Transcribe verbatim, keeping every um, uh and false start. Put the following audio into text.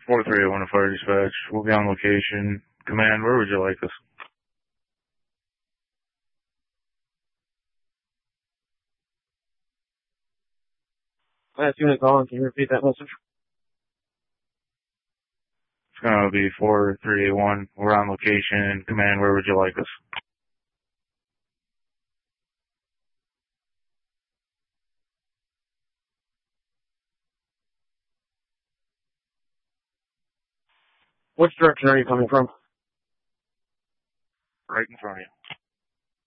four three eight one to Fire Dispatch. We'll be on location. Command, where would you like us? Last unit calling, can you repeat that message? It's going to be four three eight one. We're on location. Command, where would you like us? Which direction are you coming from? Right in front of you.